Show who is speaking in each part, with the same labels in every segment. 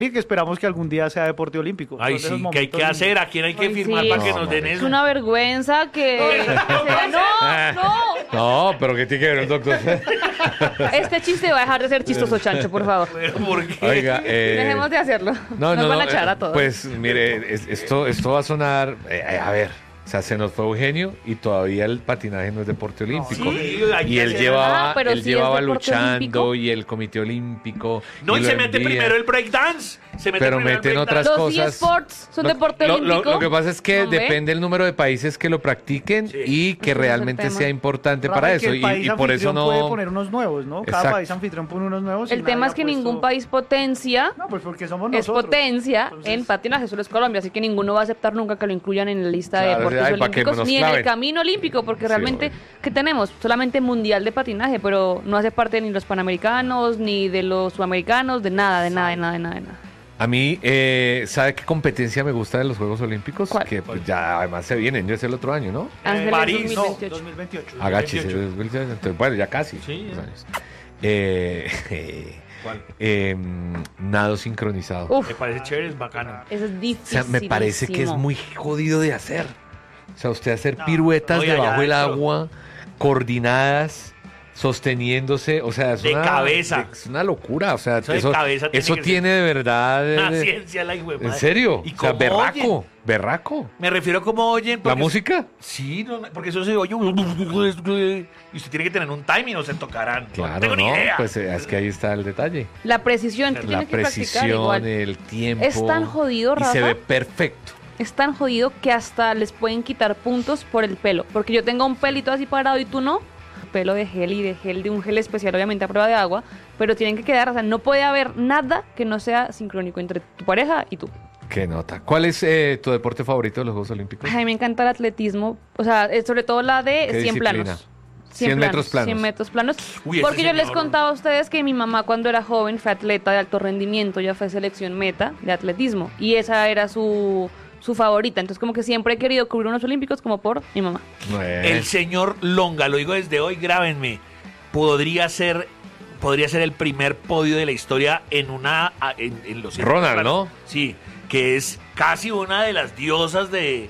Speaker 1: Y que esperamos que algún día sea deporte olímpico.
Speaker 2: Ay,
Speaker 1: Son de esos
Speaker 2: sí, ¿qué hay que
Speaker 1: momentos
Speaker 2: hacer? ¿A quién hay que
Speaker 3: Ay,
Speaker 2: firmar
Speaker 3: sí.
Speaker 2: para que
Speaker 4: No,
Speaker 2: nos den
Speaker 3: Es
Speaker 2: eso?
Speaker 3: una vergüenza que no.
Speaker 4: No, pero ¿qué tiene que ver el doctor?
Speaker 3: Este chiste va a dejar de ser chistoso, Chancho, por favor.
Speaker 2: Pero, ¿por qué?
Speaker 4: Oiga,
Speaker 3: Dejemos de hacerlo.
Speaker 4: no,
Speaker 3: Nos
Speaker 4: no,
Speaker 3: van
Speaker 4: no,
Speaker 3: a echar a todos.
Speaker 4: Pues mire, esto va a sonar, a ver, o sea, se nos fue Eugenio y todavía el patinaje no es deporte olímpico.
Speaker 2: Sí, hay
Speaker 4: Y
Speaker 2: que
Speaker 4: él
Speaker 2: hacer-
Speaker 4: llevaba,
Speaker 3: pero
Speaker 4: él
Speaker 3: sí es
Speaker 4: llevaba
Speaker 3: deporte
Speaker 4: luchando
Speaker 3: olímpico.
Speaker 4: y el comité olímpico.
Speaker 2: No, y
Speaker 4: lo
Speaker 2: se mete
Speaker 4: envía.
Speaker 2: primero el breakdance. Se mete
Speaker 4: Pero
Speaker 2: primero el
Speaker 4: meten
Speaker 2: breakdance.
Speaker 4: otras
Speaker 3: Los
Speaker 4: cosas.
Speaker 3: eSports son deporte olímpico.
Speaker 4: Lo que pasa es que
Speaker 3: ¿No ve?
Speaker 4: depende el número de países que lo practiquen
Speaker 2: Sí.
Speaker 4: y que
Speaker 3: Ese es el
Speaker 4: realmente
Speaker 3: tema.
Speaker 4: sea importante
Speaker 1: Rafa,
Speaker 4: para
Speaker 1: que
Speaker 4: eso.
Speaker 1: el país
Speaker 4: Y por eso
Speaker 1: anfitrión puede
Speaker 4: no.
Speaker 1: poner unos nuevos, ¿no? Cada
Speaker 4: Exacto.
Speaker 1: país anfitrión pone unos nuevos. y
Speaker 3: El tema
Speaker 1: nadie
Speaker 3: es que
Speaker 1: ha puesto-
Speaker 3: ningún país potencia
Speaker 1: No, pues porque somos
Speaker 3: es
Speaker 1: nosotros.
Speaker 3: potencia
Speaker 1: Entonces-
Speaker 3: en patinaje, solo es Colombia, así que ninguno va a aceptar nunca que lo incluyan en la lista de
Speaker 4: Claro,
Speaker 3: deportes
Speaker 4: ay, pa' que
Speaker 3: olímpicos
Speaker 4: nos
Speaker 3: ni en el
Speaker 4: claven.
Speaker 3: camino olímpico, porque
Speaker 4: Sí,
Speaker 3: realmente,
Speaker 4: obvio.
Speaker 3: ¿qué tenemos? Solamente mundial de patinaje, pero no hace parte ni los panamericanos, ni de los sudamericanos, de nada, de nada, de nada, de nada, de nada.
Speaker 4: A mí, ¿sabe qué competencia me gusta de los Juegos Olímpicos?
Speaker 3: ¿Cuál?
Speaker 4: Que pues, ya además se vienen, ya es el otro año, ¿no?
Speaker 3: Ángeles
Speaker 2: París,
Speaker 1: No,
Speaker 3: 2028.
Speaker 1: 2028.
Speaker 4: Agachis,
Speaker 2: 2028.
Speaker 4: entonces, bueno, ya casi.
Speaker 2: Sí,
Speaker 4: dos
Speaker 2: ya.
Speaker 4: años.
Speaker 2: ¿Cuál?
Speaker 4: Nado sincronizado.
Speaker 3: Uf,
Speaker 2: Me parece chévere, es bacano.
Speaker 3: eso es
Speaker 4: O
Speaker 3: difícil.
Speaker 4: sea, me parece que es muy jodido de hacer. O sea, usted hacer piruetas
Speaker 2: no, ya,
Speaker 4: debajo
Speaker 2: ya,
Speaker 4: del
Speaker 2: eso.
Speaker 4: agua, coordinadas, sosteniéndose, o sea,
Speaker 2: De cabeza.
Speaker 4: es una locura, o sea,
Speaker 2: Eso de cabeza tiene
Speaker 4: eso
Speaker 2: que
Speaker 4: tiene de verdad.
Speaker 2: Una ciencia la hijo de
Speaker 4: ¿En
Speaker 2: madre.
Speaker 4: serio?
Speaker 2: ¿Y
Speaker 4: O sea,
Speaker 2: cómo
Speaker 4: berraco,
Speaker 2: oyen?
Speaker 4: berraco.
Speaker 2: Me refiero a cómo oyen.
Speaker 4: ¿La
Speaker 2: porque-
Speaker 4: música?
Speaker 2: Sí, no, porque eso se oye. Y usted tiene que tener un timing o se tocarán. No
Speaker 4: Claro,
Speaker 2: tengo ni
Speaker 4: ¿no?
Speaker 2: idea.
Speaker 4: Pues es que ahí está el detalle.
Speaker 3: La precisión que
Speaker 4: La
Speaker 3: tiene que practicar
Speaker 4: precisión,
Speaker 3: igual.
Speaker 4: el tiempo.
Speaker 3: Es tan jodido,
Speaker 4: Y se
Speaker 3: Rafa.
Speaker 4: ve perfecto.
Speaker 3: Es tan jodido que hasta les pueden quitar puntos por el pelo. Porque yo tengo un pelito así parado y tú no. Pelo de gel y de un gel especial, obviamente a prueba de agua. Pero tienen que quedar, o sea, no puede haber nada que no sea sincrónico entre tu pareja y tú.
Speaker 4: Qué nota. ¿Cuál es tu deporte favorito de los Juegos Olímpicos?
Speaker 3: Ay, me encanta el atletismo. O sea, sobre todo la de
Speaker 4: ¿Qué
Speaker 3: 100
Speaker 4: disciplina?
Speaker 3: planos.
Speaker 4: 100 metros planos.
Speaker 3: 100 metros planos.
Speaker 2: Uy, ese
Speaker 3: Porque yo les
Speaker 2: señor.
Speaker 3: contaba a ustedes que mi mamá cuando era joven fue atleta de alto rendimiento, ya fue selección meta de atletismo. Y esa era su favorita. Entonces como que siempre he querido cubrir unos olímpicos como por mi mamá.
Speaker 2: El señor Longa, lo digo desde hoy, grábenme. Podría ser el primer podio de la historia en los 100
Speaker 4: Ronald,
Speaker 2: planos.
Speaker 4: ¿no?
Speaker 2: Sí, que es casi una de las diosas de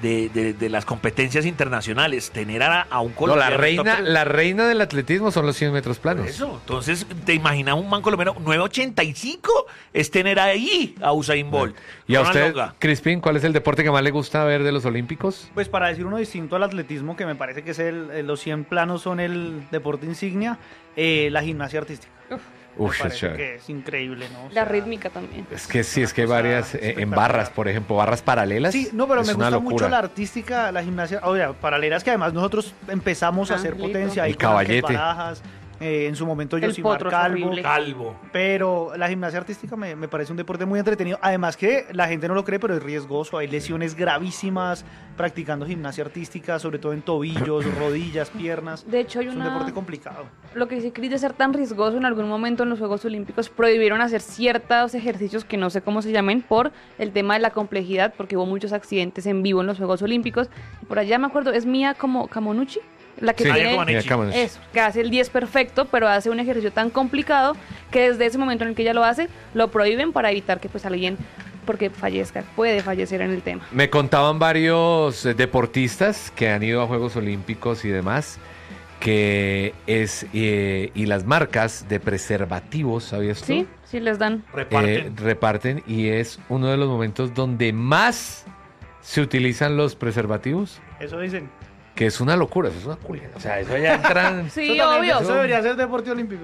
Speaker 2: las competencias internacionales. Tener a un
Speaker 4: No,
Speaker 2: colombiano.
Speaker 4: la reina del atletismo son los 100 metros planos.
Speaker 2: Eso, entonces te imaginas un man colombiano 9.85 es tener ahí a Usain Bolt.
Speaker 4: Y a
Speaker 2: Ronald
Speaker 4: usted,
Speaker 2: Longa.
Speaker 4: Crispin, ¿cuál es el deporte que más le gusta ver de los Olímpicos?
Speaker 1: Pues para decir uno distinto al atletismo, que me parece que es los 100 planos son el deporte insignia, la gimnasia artística.
Speaker 4: Uf,
Speaker 1: Me
Speaker 4: es
Speaker 1: parece
Speaker 4: chévere.
Speaker 1: que es increíble, ¿no? O
Speaker 3: La
Speaker 1: sea,
Speaker 3: rítmica también.
Speaker 4: Es que sí, es que hay
Speaker 1: cosa
Speaker 4: varias en
Speaker 1: espectacular.
Speaker 4: barras, por ejemplo, barras paralelas.
Speaker 1: Sí, no, pero
Speaker 4: es
Speaker 1: me
Speaker 4: una
Speaker 1: gusta
Speaker 4: locura.
Speaker 1: mucho la artística, la gimnasia, o sea, paralelas que además nosotros empezamos a hacer
Speaker 3: Angelito.
Speaker 1: potencia ahí
Speaker 4: El
Speaker 1: con Ángel
Speaker 4: caballete.
Speaker 1: Barajas, en su momento
Speaker 3: El
Speaker 1: Yosimar
Speaker 3: potro es
Speaker 1: Calvo,
Speaker 3: horrible.
Speaker 2: Calvo.
Speaker 1: pero la gimnasia artística me parece un deporte muy entretenido, además que la gente no lo cree, pero es riesgoso, hay lesiones gravísimas practicando gimnasia artística, sobre todo en tobillos, rodillas, piernas.
Speaker 3: De hecho, hay
Speaker 1: Es un
Speaker 3: una...
Speaker 1: deporte complicado.
Speaker 3: Lo que dice Cris de ser tan riesgoso, en algún momento en los Juegos Olímpicos prohibieron hacer ciertos ejercicios que no sé cómo se llamen por el tema de la complejidad, porque hubo muchos accidentes en vivo en los Juegos Olímpicos. Y por allá me acuerdo, es Mia como Camonucci, la que
Speaker 4: Sí,
Speaker 2: Mia
Speaker 3: tiene
Speaker 2: Comaneci.
Speaker 4: Mira, cámaras.
Speaker 3: eso, que hace el 10 perfecto, pero hace un ejercicio tan complicado que desde ese momento en el que ella lo hace, lo prohíben para evitar que pues alguien, porque fallezca, puede fallecer en el tema.
Speaker 4: Me contaban varios deportistas que han ido a Juegos Olímpicos y demás, que es, y las marcas de preservativos, ¿sabías tú?
Speaker 3: Sí, sí les dan.
Speaker 2: Reparten.
Speaker 4: Reparten y es uno de los momentos donde más se utilizan los preservativos,
Speaker 1: Eso dicen.
Speaker 4: que es una locura, eso es una culia. O sea, eso ya entran...
Speaker 3: Sí,
Speaker 1: Eso también-
Speaker 3: obvio.
Speaker 1: Eso debería ser deporte olímpico.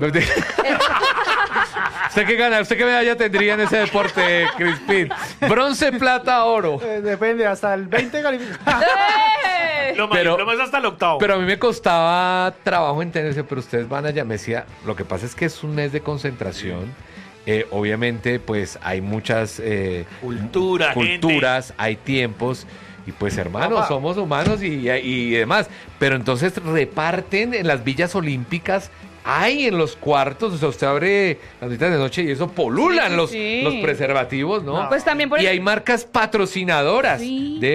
Speaker 4: ¿Usted qué gana? ¿Usted qué medalla tendría en ese deporte, Crispin? Bronce, plata, oro.
Speaker 1: Depende, hasta el 20 califica.
Speaker 3: ¡Eh!
Speaker 2: Lo más hasta el octavo.
Speaker 4: Pero a mí me costaba trabajo entenderse, pero ustedes van allá, me decía, lo que pasa es que es un mes de concentración. Obviamente, pues hay muchas culturas, hay tiempos. Y pues hermanos,
Speaker 1: Papá.
Speaker 4: somos humanos y demás. Pero entonces reparten en las villas olímpicas, hay en los cuartos, o sea, usted abre las visitas de noche y eso polulan
Speaker 3: Sí,
Speaker 4: los
Speaker 3: sí.
Speaker 4: preservativos, ¿no?
Speaker 1: No.
Speaker 3: Pues también por
Speaker 4: Y
Speaker 3: el-
Speaker 4: hay marcas patrocinadoras
Speaker 3: Sí.
Speaker 4: de eso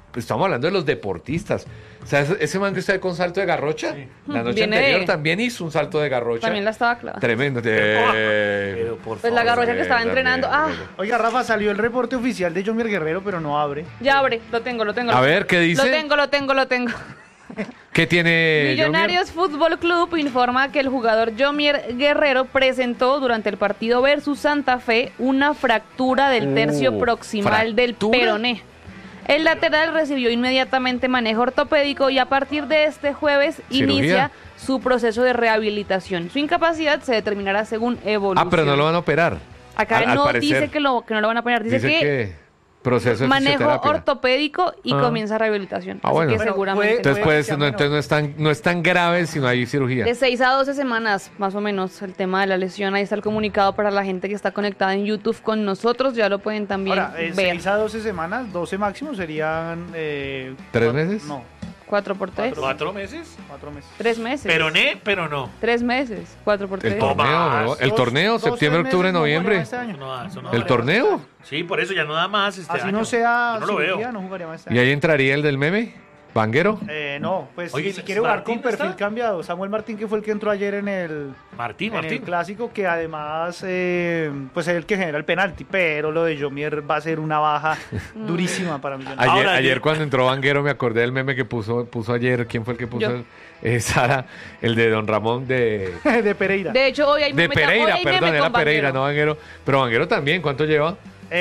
Speaker 4: estamos hablando de los deportistas. O sea, ese man que está con salto de garrocha, la noche
Speaker 3: Viene
Speaker 4: anterior
Speaker 3: de-
Speaker 4: también hizo un salto de garrocha.
Speaker 3: También la estaba clavando.
Speaker 4: Tremendo.
Speaker 2: Pero por
Speaker 3: Pues la
Speaker 2: favor.
Speaker 3: garrocha que estaba entrenando.
Speaker 1: Oiga, Rafa, salió el reporte oficial de Yomier Guerrero, pero no abre.
Speaker 3: Ya abre, lo tengo.
Speaker 4: A ver, ¿qué dice?
Speaker 3: Lo tengo.
Speaker 4: ¿Qué tiene
Speaker 3: Millonarios Fútbol Club informa que el jugador Yomier Guerrero presentó durante el partido versus Santa Fe una fractura del tercio proximal del
Speaker 4: ¿fractura?
Speaker 3: peroné. El lateral recibió inmediatamente manejo ortopédico y a partir de este jueves
Speaker 4: ¿Cirugía?
Speaker 3: inicia su proceso de rehabilitación. Su incapacidad se determinará según evolución.
Speaker 4: pero no lo van a operar.
Speaker 3: Acá
Speaker 4: Al
Speaker 3: no
Speaker 4: parecer.
Speaker 3: dice que no lo van a poner, dice, que
Speaker 4: proceso de
Speaker 3: manejo
Speaker 4: fisioterapia.
Speaker 3: ortopédico y
Speaker 4: Ah.
Speaker 3: comienza rehabilitación. Así
Speaker 4: bueno.
Speaker 3: que
Speaker 1: Pero
Speaker 3: seguramente.
Speaker 4: Entonces,
Speaker 1: Puede
Speaker 4: pues,
Speaker 1: que sea
Speaker 4: entonces no es tan grave si no hay cirugía.
Speaker 3: De 6 a 12 semanas, más o menos, el tema de la lesión. Ahí está el comunicado para la gente que está conectada en YouTube con nosotros. Ya lo pueden también
Speaker 1: Ahora,
Speaker 3: ver.
Speaker 1: 6 a 12 semanas, 12 máximo serían...
Speaker 4: ¿3
Speaker 1: cuatro-
Speaker 4: meses?
Speaker 1: No,
Speaker 3: 4 por 3.
Speaker 2: 4 meses.
Speaker 1: 4 meses.
Speaker 3: 3 meses.
Speaker 2: Peroné, pero no.
Speaker 3: 3 meses. 4 por 3.
Speaker 4: El torneo,
Speaker 2: más.
Speaker 4: ¿no? El
Speaker 1: Dos-
Speaker 4: torneo,
Speaker 1: 2,
Speaker 4: septiembre,
Speaker 1: 3
Speaker 4: octubre,
Speaker 1: meses no
Speaker 4: noviembre.
Speaker 1: jugaría este año.
Speaker 2: Eso no da, eso no
Speaker 4: ¿El
Speaker 2: da.
Speaker 4: torneo?
Speaker 2: Sí, por eso ya no da más este
Speaker 1: Así
Speaker 2: año.
Speaker 1: no sea
Speaker 2: Yo no lo veo.
Speaker 1: cirugía, no jugaría más este
Speaker 4: ¿Y
Speaker 1: año.
Speaker 4: ahí entraría el del meme? ¿Vanguero?
Speaker 1: No, pues
Speaker 2: Oye,
Speaker 1: si quiere jugar
Speaker 2: ¿Martín
Speaker 1: con perfil
Speaker 2: está?
Speaker 1: cambiado, Samuel Martín, que fue el que entró ayer en el
Speaker 2: Martín.
Speaker 1: clásico, que además pues es el que genera el penalti, pero lo de Yomier va a ser una baja durísima para Millonarios.
Speaker 2: Ahora,
Speaker 4: Ayer
Speaker 2: yo-
Speaker 4: cuando entró Vanguero me acordé del meme que puso ayer. ¿Quién fue el que puso?
Speaker 3: Yo.
Speaker 4: Sara, el de Don Ramón de
Speaker 1: de Pereira.
Speaker 3: De hecho, hoy hay
Speaker 4: de
Speaker 3: meme-
Speaker 4: Pereira,
Speaker 3: hoy hay meme
Speaker 4: perdón, era
Speaker 3: con
Speaker 4: Pereira,
Speaker 3: Vanguero.
Speaker 4: no Vanguero. Pero Vanguero también, ¿cuánto lleva?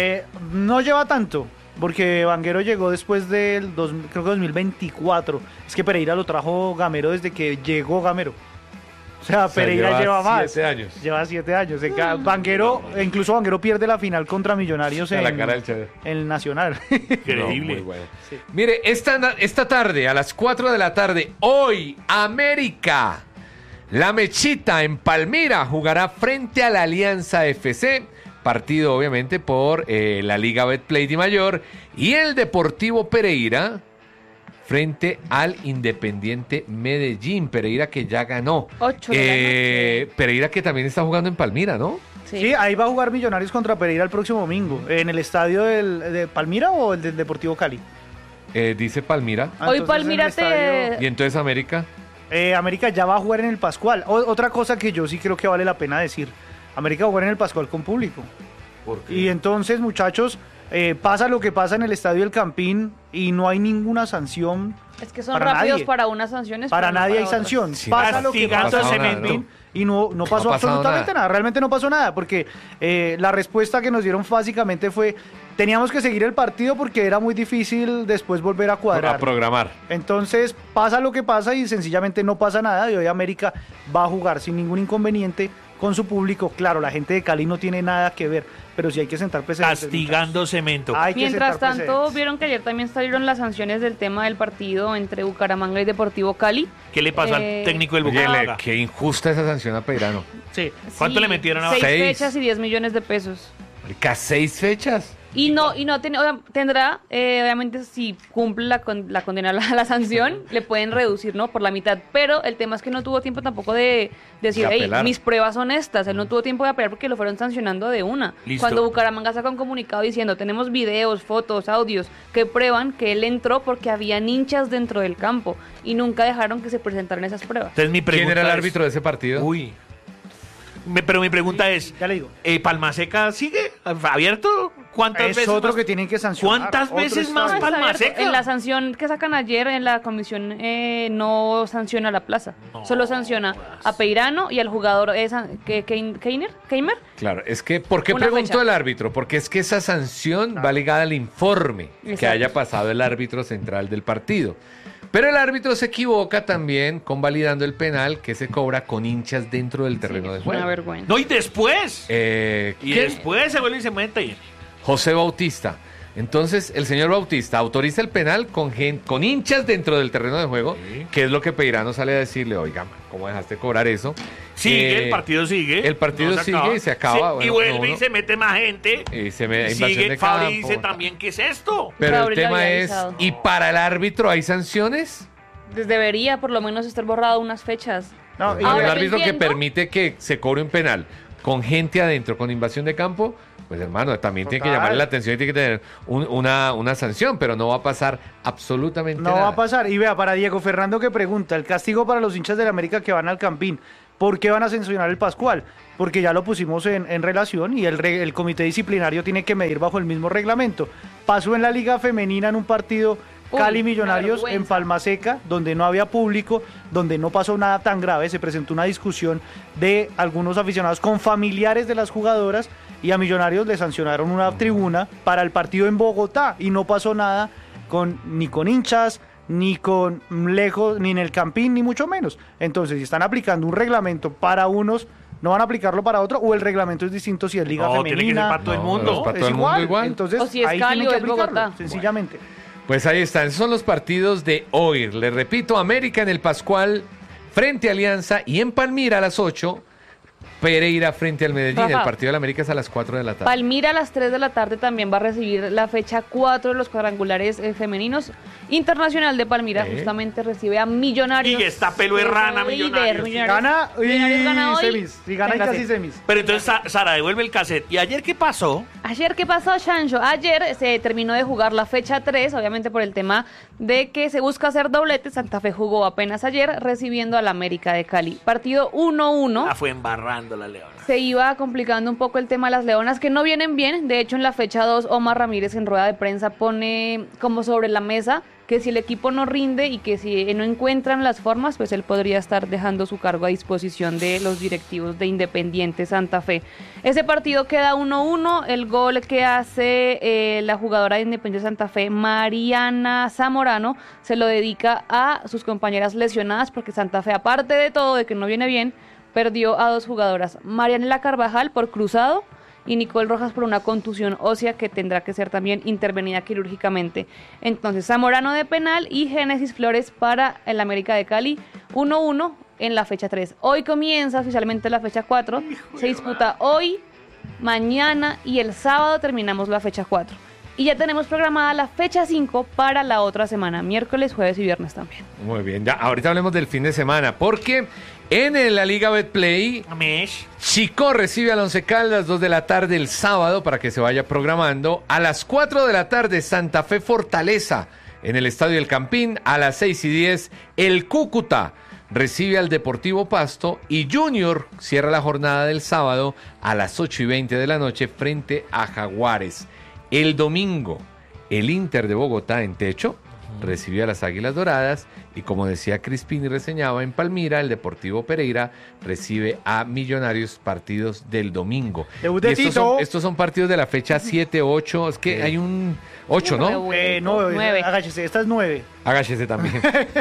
Speaker 1: No lleva tanto, porque Vanguero llegó después del creo que 2024. Es que Pereira lo trajo Gamero desde que llegó Gamero. O sea,
Speaker 4: O sea,
Speaker 1: Pereira lleva más.
Speaker 4: 7 años.
Speaker 1: Lleva 7 años. Vanguero, incluso Vanguero pierde la final contra Millonarios
Speaker 4: A la
Speaker 1: en
Speaker 4: cara del Chévere.
Speaker 1: el Nacional.
Speaker 2: Increíble.
Speaker 4: No, muy bueno.
Speaker 1: Sí.
Speaker 4: Mire, esta tarde, a las 4 de la tarde, hoy, América, la Mechita en Palmira, jugará frente a la Alianza FC. Partido, obviamente, por la Liga Betplay de Mayor. Y el Deportivo Pereira frente al Independiente Medellín. Pereira que ya ganó.
Speaker 3: 8 de la noche.
Speaker 4: Pereira que también está jugando en Palmira, ¿no?
Speaker 1: Sí, ahí va a jugar Millonarios contra Pereira el próximo domingo. ¿En el estadio de Palmira o el del Deportivo Cali?
Speaker 4: Dice Palmira.
Speaker 1: Ah,
Speaker 3: Hoy
Speaker 1: entonces,
Speaker 3: Palmira
Speaker 1: en el estadio-
Speaker 4: Y entonces América.
Speaker 1: América ya va a jugar en el Pascual. Otra cosa que yo sí creo que vale la pena decir. América va a jugar en el Pascual con público. Y entonces, muchachos, pasa lo que pasa en el Estadio del Campín y no hay ninguna sanción.
Speaker 3: Es que son
Speaker 1: para
Speaker 3: rápidos
Speaker 1: nadie.
Speaker 3: para unas sanciones.
Speaker 1: Para
Speaker 3: pero no
Speaker 1: nadie hay
Speaker 3: otras.
Speaker 1: sanción.
Speaker 4: Sí,
Speaker 1: Pasa lo que
Speaker 2: castigando
Speaker 1: pasa
Speaker 2: a
Speaker 1: en el
Speaker 4: Cemento.
Speaker 1: Campín y no pasó
Speaker 4: No ha pasado
Speaker 1: absolutamente
Speaker 4: nada.
Speaker 1: nada. Realmente no pasó nada porque la respuesta que nos dieron básicamente fue teníamos que seguir el partido porque era muy difícil después volver a cuadrar.
Speaker 4: A programar.
Speaker 1: Entonces pasa lo que pasa y sencillamente no pasa nada y hoy América va a jugar sin ningún inconveniente con su público. Claro, la gente de Cali no tiene nada que ver, pero sí hay que sentar precedentes.
Speaker 2: Castigando cemento.
Speaker 1: Hay que
Speaker 3: Mientras
Speaker 1: sentar
Speaker 3: tanto,
Speaker 1: precedentes.
Speaker 3: vieron que ayer también salieron las sanciones del tema del partido entre Bucaramanga y Deportivo Cali.
Speaker 2: ¿Qué le pasó al técnico del
Speaker 4: Oye,
Speaker 2: Bucaramanga?
Speaker 4: qué injusta esa sanción a Peirano.
Speaker 1: Sí.
Speaker 2: ¿Cuánto
Speaker 3: Sí,
Speaker 2: le metieron a
Speaker 3: 6
Speaker 4: Seis.
Speaker 3: fechas y 10 millones de pesos.
Speaker 4: Marica, 6 fechas.
Speaker 3: Y no tendrá, obviamente, si cumple la condena, la sanción, le pueden reducir, ¿no? Por la mitad. Pero el tema es que no tuvo tiempo tampoco de decir,
Speaker 4: De
Speaker 3: hey,
Speaker 4: apelar.
Speaker 3: mis pruebas son estas. Él no tuvo tiempo de apelar porque lo fueron sancionando de una.
Speaker 2: Listo.
Speaker 3: Cuando Bucaramanga saca un comunicado diciendo, tenemos videos, fotos, audios que prueban que él entró porque había hinchas dentro del campo y nunca dejaron que se presentaran esas pruebas.
Speaker 2: Entonces mi pregunta
Speaker 4: ¿Quién era el
Speaker 2: es-
Speaker 4: árbitro de ese partido?
Speaker 2: Uy. Pero mi pregunta es,
Speaker 1: Ya le digo.
Speaker 2: ¿Palma Seca sigue abierto? ¿Cuántas
Speaker 1: Es
Speaker 2: veces
Speaker 1: otro
Speaker 2: más?
Speaker 1: que tienen que sancionar.
Speaker 2: ¿Cuántas
Speaker 1: Otro
Speaker 2: veces más
Speaker 1: estadio.
Speaker 3: Vamos a
Speaker 2: Palma
Speaker 3: ver,
Speaker 2: Seca?
Speaker 3: en la sanción que sacan ayer en la comisión no sanciona a la plaza, solo sanciona a Peirano y al jugador Keimer.
Speaker 4: Claro, es que, ¿por qué
Speaker 3: Una
Speaker 4: preguntó
Speaker 3: fecha.
Speaker 4: el árbitro? Porque es que esa sanción va ligada al informe que
Speaker 3: Exacto.
Speaker 4: haya pasado el árbitro central del partido. Pero el árbitro se equivoca también convalidando el penal que se cobra con hinchas dentro del terreno de
Speaker 3: Una
Speaker 4: juego.
Speaker 3: vergüenza.
Speaker 2: No, y después.
Speaker 4: Y
Speaker 2: Y después se vuelve y se mete.
Speaker 4: José Bautista. Entonces, el señor Bautista autoriza el penal con hinchas dentro del terreno de juego,
Speaker 2: Sí.
Speaker 4: que es lo que Peirano sale a decirle, oiga, man, ¿cómo dejaste cobrar eso?
Speaker 2: Sigue, el partido sigue.
Speaker 4: el partido sigue y se acaba,
Speaker 2: y
Speaker 4: bueno,
Speaker 2: vuelve
Speaker 4: uno-
Speaker 2: y se mete más gente.
Speaker 4: Y se me
Speaker 2: Y
Speaker 4: invasión
Speaker 2: sigue,
Speaker 4: de
Speaker 2: Fabri
Speaker 4: campo.
Speaker 2: dice también, ¿qué es esto?
Speaker 4: Pero el
Speaker 3: Fabri le
Speaker 4: tema
Speaker 3: había
Speaker 4: es,
Speaker 3: avisado.
Speaker 4: ¿y para el árbitro hay sanciones?
Speaker 3: Pues debería por lo menos estar borrado unas fechas.
Speaker 1: No, y
Speaker 4: Hay
Speaker 3: Ahora
Speaker 4: un
Speaker 3: yo
Speaker 4: árbitro que
Speaker 3: entiendo-
Speaker 4: permite que se cobre un penal con gente adentro, con invasión de campo, Pues hermano, también tiene que
Speaker 1: Total.
Speaker 4: llamarle la atención y tiene que tener una sanción, pero no va a pasar absolutamente
Speaker 1: No
Speaker 4: nada.
Speaker 1: va a pasar. Y vea, para Diego Fernando que pregunta, el castigo para los hinchas del América que van al Campín, ¿por qué van a sancionar el Pascual? Porque ya lo pusimos en relación y el comité disciplinario tiene que medir bajo el mismo reglamento. Pasó en la Liga Femenina en un partido
Speaker 3: Uy,
Speaker 1: Cali
Speaker 3: una
Speaker 1: Millonarios en
Speaker 3: vergüenza.
Speaker 1: Palma Seca, donde no había público, donde no pasó nada tan grave, se presentó una discusión de algunos aficionados con familiares de las jugadoras y a Millonarios le sancionaron una tribuna para el partido en Bogotá y no pasó nada ni con hinchas, ni con lejos, ni en el Campín, ni mucho menos. Entonces, si están aplicando un reglamento para unos, no van a aplicarlo para otros, o el reglamento es distinto si es Liga
Speaker 2: No, tiene que ser
Speaker 1: Femenina.
Speaker 2: para todo el
Speaker 4: No,
Speaker 2: mundo.
Speaker 4: es para
Speaker 1: Es
Speaker 4: todo el mundo igual.
Speaker 1: Entonces,
Speaker 3: O si es
Speaker 1: ahí
Speaker 3: Cali
Speaker 1: tienen
Speaker 3: o
Speaker 1: que
Speaker 3: es
Speaker 1: aplicarlo,
Speaker 3: Bogotá.
Speaker 1: sencillamente.
Speaker 4: Pues ahí están, esos son los partidos de hoy. Les repito, América en el Pascual frente a Alianza y en Palmira a las 8, Pereira frente al Medellín.
Speaker 3: Rafa.
Speaker 4: El partido de la América es a las 4 de la tarde.
Speaker 3: Palmira a las 3 de la tarde también va a recibir la fecha 4 de los cuadrangulares femeninos. Internacional de Palmira justamente recibe a Millonarios.
Speaker 2: Y está pelo de rana,
Speaker 3: Líder,
Speaker 2: Millonarios.
Speaker 1: Gana y
Speaker 3: Millonarios gana hoy.
Speaker 1: semis. Si gana y
Speaker 3: Venga,
Speaker 1: casi
Speaker 3: sí.
Speaker 1: semis.
Speaker 2: Pero entonces, Sara, devuelve el cassette. ¿Y ayer qué pasó?
Speaker 3: Ayer, ¿qué pasó, Chancho? Ayer se terminó de jugar la fecha 3, obviamente por el tema de que se busca hacer doblete. Santa Fe jugó apenas ayer recibiendo al América de Cali. Partido 1-1.
Speaker 2: Ah, fue embarrando la leona.
Speaker 3: Se iba complicando un poco el tema de las leonas, que no vienen bien. De hecho, en la fecha 2, Omar Ramírez en rueda de prensa pone como sobre la mesa que si el equipo no rinde y que si no encuentran las formas, pues él podría estar dejando su cargo a disposición de los directivos de Independiente Santa Fe. Ese partido queda 1-1. El gol que hace la jugadora de Independiente Santa Fe, Mariana Zamorano, se lo dedica a sus compañeras lesionadas, porque Santa Fe, aparte de todo, de que no viene bien, perdió a dos jugadoras, Marianela Carvajal por cruzado y Nicole Rojas por una contusión ósea que tendrá que ser también intervenida quirúrgicamente. Entonces, Zamorano de penal y Génesis Flores para el América de Cali, 1-1 en la fecha 3. Hoy comienza oficialmente la fecha 4, se disputa hoy, mañana y el sábado terminamos la fecha 4. Y ya tenemos programada la fecha 5 para la otra semana, miércoles, jueves y viernes también.
Speaker 4: Muy bien, ya ahorita hablemos del fin de semana, porque en la Liga Betplay,
Speaker 2: Mesh.
Speaker 4: Chico recibe al Once Caldas 2 de la tarde el sábado para que se vaya programando. A las 4 de la tarde, Santa Fe Fortaleza en el Estadio El Campín. A las 6:10, el Cúcuta recibe al Deportivo Pasto y Junior cierra la jornada del sábado a las 8:20 de la noche frente a Jaguares. El domingo, el Inter de Bogotá en techo recibió a las Águilas Doradas y como decía Crispín y reseñaba en Palmira, el Deportivo Pereira recibe a Millonarios, partidos del domingo.
Speaker 1: Debut
Speaker 4: Y
Speaker 1: de
Speaker 4: estos,
Speaker 1: Tito.
Speaker 4: estos son partidos de la fecha 7, 8, es que hay un 8, ¿no?
Speaker 1: No,
Speaker 3: 9.
Speaker 1: agáchese, esta es 9.
Speaker 4: Agáchese también.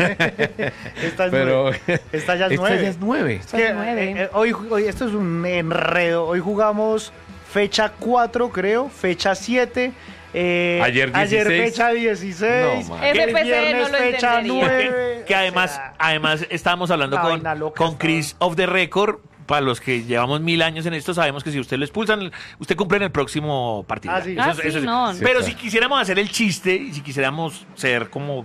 Speaker 1: Esta es
Speaker 4: Pero
Speaker 1: 9. Esta ya es
Speaker 4: esta
Speaker 1: 9.
Speaker 4: ya es 9.
Speaker 1: Es que, hoy esto es un enredo. Hoy jugamos fecha 4, creo, fecha 7.
Speaker 4: Ayer 16.
Speaker 1: fecha 16.
Speaker 4: No, man.
Speaker 1: el
Speaker 3: FPC
Speaker 1: viernes
Speaker 3: no lo
Speaker 1: fecha
Speaker 3: entendería.
Speaker 1: 9.
Speaker 2: Que además estábamos hablando
Speaker 1: Una
Speaker 2: con,
Speaker 1: vaina loca
Speaker 2: con
Speaker 1: estaba.
Speaker 2: Chris of the Record. Para los que llevamos 1000 años en esto, sabemos que si usted lo expulsan, usted cumple en el próximo partido.
Speaker 1: Ah, sí.
Speaker 3: No.
Speaker 4: Sí,
Speaker 2: Pero
Speaker 4: claro.
Speaker 2: si quisiéramos hacer el chiste y si quisiéramos ser como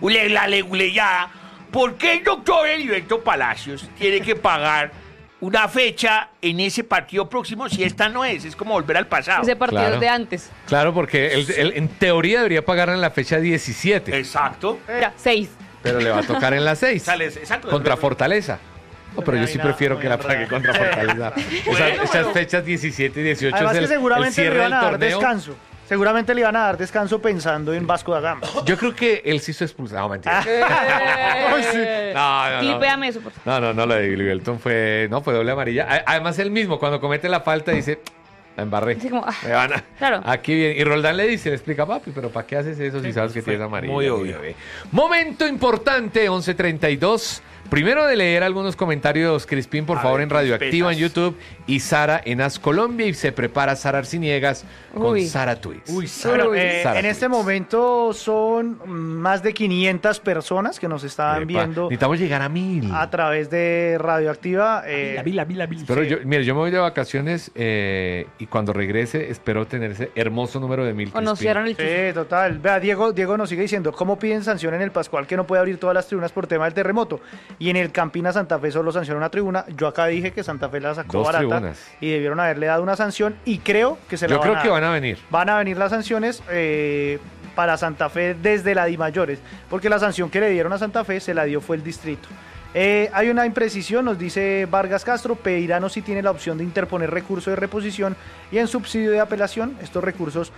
Speaker 2: ya, ¿por qué el doctor Heriberto Palacios tiene que pagar una fecha en ese partido próximo si esta no es? Es como volver al pasado.
Speaker 3: Ese partido
Speaker 4: Claro.
Speaker 3: es de antes.
Speaker 4: Claro, porque él en teoría debería pagar en la fecha 17,
Speaker 2: Exacto.
Speaker 3: Ya, 6.
Speaker 4: pero le va a tocar en la 6
Speaker 2: Exacto.
Speaker 4: contra Fortaleza. No, pero yo sí
Speaker 1: Vaina
Speaker 4: prefiero
Speaker 1: muy
Speaker 4: que la
Speaker 1: rara.
Speaker 4: pague contra Fortaleza. Esas fechas 17 y 18
Speaker 1: Además
Speaker 4: es
Speaker 1: que
Speaker 4: el
Speaker 1: seguramente
Speaker 4: cierre
Speaker 1: le iban
Speaker 4: del
Speaker 1: a dar
Speaker 4: torneo.
Speaker 1: descanso. Seguramente le iban a dar descanso pensando en Vasco da Gama.
Speaker 4: Yo creo que él sí hizo expulsado. No, mentira.
Speaker 1: Ay, sí.
Speaker 4: No.
Speaker 3: Tipéame eso, por favor.
Speaker 4: No, lo de Livelton fue doble amarilla. Además, él mismo, cuando comete la falta, dice, la embarré.
Speaker 3: Así como,
Speaker 4: Me van a-
Speaker 3: claro.
Speaker 4: Aquí bien. Y Roldán le dice, le explica, papi, pero ¿para qué haces eso si sabes que tienes amarilla?
Speaker 2: muy obvio.
Speaker 4: Momento importante, 11:32. Primero de leer algunos comentarios, Crispín, por
Speaker 2: A
Speaker 4: favor,
Speaker 2: ver,
Speaker 4: en Radioactiva en
Speaker 2: respetas.
Speaker 4: YouTube y Sara en As Colombia. Y se prepara Sara Arciniegas con
Speaker 3: Uy.
Speaker 4: Sara Tweets.
Speaker 1: Bueno,
Speaker 3: Uy.
Speaker 4: Sara
Speaker 1: en este
Speaker 4: Tweets.
Speaker 1: momento son más de 500 personas que nos estaban
Speaker 4: Epa,
Speaker 1: viendo
Speaker 4: necesitamos llegar a 1000.
Speaker 1: a través de Radioactiva.
Speaker 4: Pero yo me voy de vacaciones y cuando regrese espero tener ese hermoso número de 1000.
Speaker 3: Conocieron el chiste.
Speaker 1: Sí, total. Vea, Diego nos sigue diciendo, ¿cómo piden sanción en el Pascual que no puede abrir todas las tribunas por tema del terremoto? y en el Campín a Santa Fe solo sancionó una tribuna. Yo acá dije que Santa Fe la sacó
Speaker 4: 2
Speaker 1: barata
Speaker 4: tribunas.
Speaker 1: y debieron haberle dado una sanción y creo que se la
Speaker 4: Yo
Speaker 1: van a
Speaker 4: creo que
Speaker 1: dar.
Speaker 4: van a venir.
Speaker 1: Van a venir las sanciones para Santa Fe desde la DIMAYORES, porque la sanción que le dieron a Santa Fe se la dio fue el distrito. Hay una imprecisión, nos dice Vargas Castro. Peirano sí tiene la opción de interponer recurso de reposición y en subsidio de apelación. Estos recursos